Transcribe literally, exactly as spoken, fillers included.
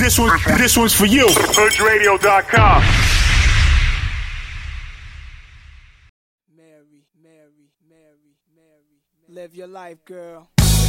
This one, this one's for you. Hood Radio dot com. Mary, Mary, Mary, Mary, live your life, girl.